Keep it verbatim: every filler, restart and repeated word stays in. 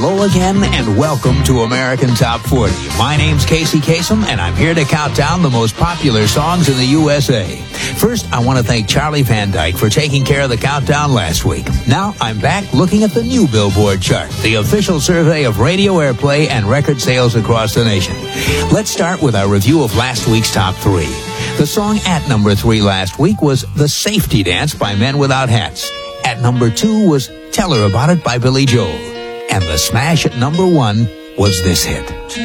Hello again, and welcome to American Top forty. My name's Casey Kasem, and I'm here to count down the most popular songs in the U S A. First, I want to thank Charlie Van Dyke for taking care of the countdown last week. Now, I'm back looking at the new Billboard chart, the official survey of radio airplay and record sales across the nation. Let's start with our review of last week's top three. The song at number three last week was The Safety Dance by Men Without Hats. At number two was Tell Her About It by Billy Joel. And the smash at number one was this hit.